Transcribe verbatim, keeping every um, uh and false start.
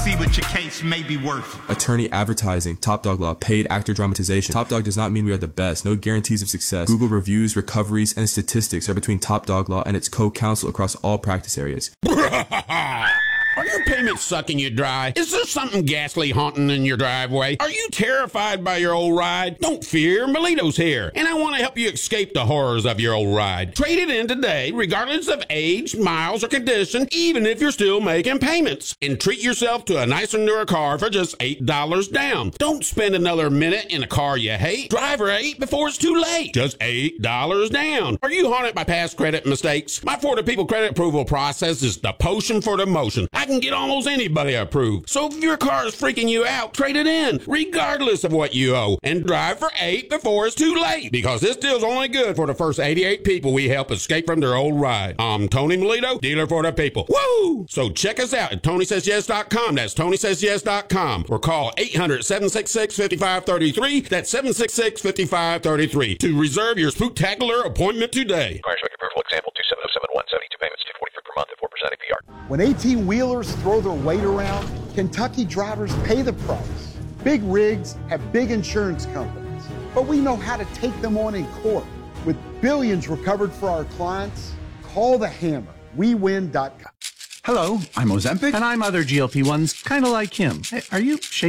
See what your case may be worth. Attorney advertising, Top Dog Law, paid actor dramatization. Top Dog does not mean we are the best. No guarantees of success. Google reviews, recoveries, and statistics are between Top Dog Law and its co-counsel across all practice areas. Are your payments sucking you dry? Is there something ghastly haunting in your driveway? Are you terrified by your old ride? Don't fear, Melito's here, and I want to help you escape the horrors of your old ride. Trade it in today, regardless of age, miles, or condition, even if you're still making payments. And treat yourself to a nicer, newer car for just eight dollars down. Don't spend another minute in a car you hate. Drive right before it's too late. Just eight dollars down. Are you haunted by past credit mistakes? My For the People credit approval process is the potion for the motion. I can get almost anybody approved. So if your car is freaking you out, trade it in, regardless of what you owe, and drive for eight before it's too late, because this deal's only good for the first eighty-eight people we help escape from their old ride. I'm Tony Melito, dealer for the people. Woo! So check us out at Tony Says Yes dot com. That's Tony Says Yes dot com. Or call eight hundred, seven six six, five five three three. That's seven six six, five five three three to reserve your spooktacular appointment today. Requires approval. Example two seven zero seven one, seventy-two payments, two forty-three per month at four percent A P R. When eighteen-wheelers throw their weight around, Kentucky drivers pay the price. Big rigs have big insurance companies, but we know how to take them on in court. With billions recovered for our clients, call the hammer. we win dot com. Hello, I'm Ozempic, and I'm other G L P ones, kind of like him. Hey, are you shaking?